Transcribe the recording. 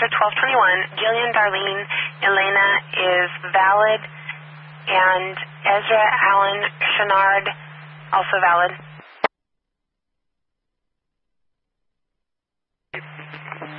for 1221. Jillian, Darlene, Elena is valid, and Ezra, Allen, Chenard, also valid.